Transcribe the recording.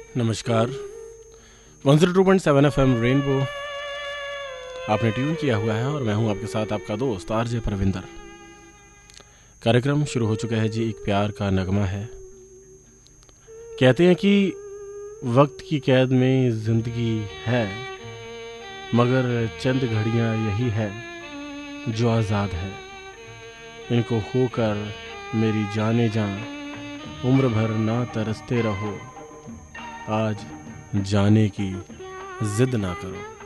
नमस्कार। 102.7 FM rainbow आपने tune किया हुआ है और मैं हूं आपके साथ आपका दोस्त आरजे परविंदर। कार्यक्रम शुरू हो चुका है जी। एक प्यार का नगमा है। कहते हैं कि वक्त की कैद में जिंदगी है, मगर चंद घड़ियां यही है जो आज़ाद है। इनको होकर मेरी जाने जान उम्र भर ना तरसते रहो, आज जाने की जिद ना करो।